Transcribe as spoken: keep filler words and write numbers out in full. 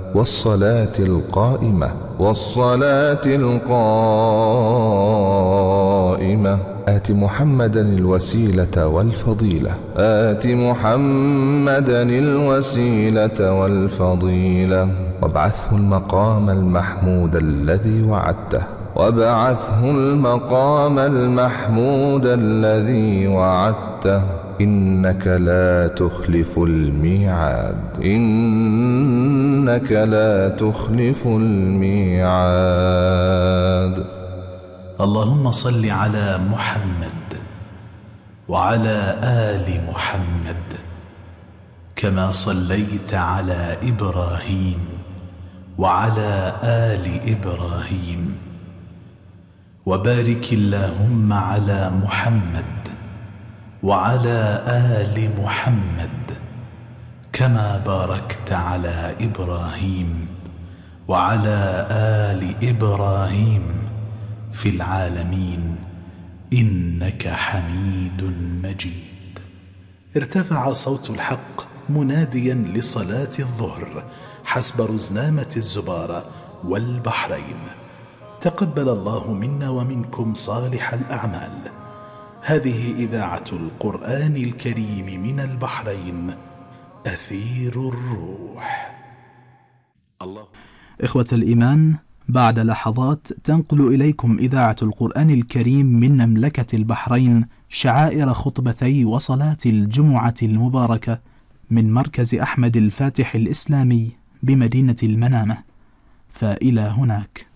والصلاة القائمة والصلاة القائمة آت محمدا الوسيلة والفضيلة آت محمدا الوسيلة والفضيلة وابعثه المقام المحمود الذي وعدته وابعثه المقام المحمود الذي وعدته إنك لا تخلف الميعاد إنك لا تخلف الميعاد. اللهم صل على محمد وعلى آل محمد كما صليت على إبراهيم وعلى آل إبراهيم، وبارك اللهم على محمد وعلى آل محمد كما باركت على إبراهيم وعلى آل إبراهيم في العالمين إنك حميد مجيد. ارتفع صوت الحق مناديا لصلاة الظهر حسب رزنامة الزبارة والبحرين. تقبل الله منا ومنكم صالح الأعمال. هذه إذاعة القرآن الكريم من البحرين، أثير الروح. الله. إخوة الإيمان، بعد لحظات تنقل إليكم إذاعة القرآن الكريم من مملكة البحرين شعائر خطبتي وصلاة الجمعة المباركة من مركز أحمد الفاتح الإسلامي بمدينة المنامة. فإلى هناك.